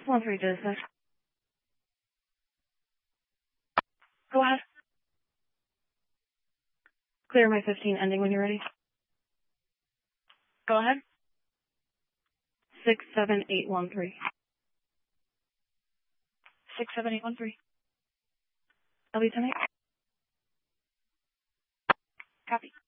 613 business. Go ahead. Clear my 15 ending when you're ready. Go ahead. 67813. 67813. LB 10 Copy.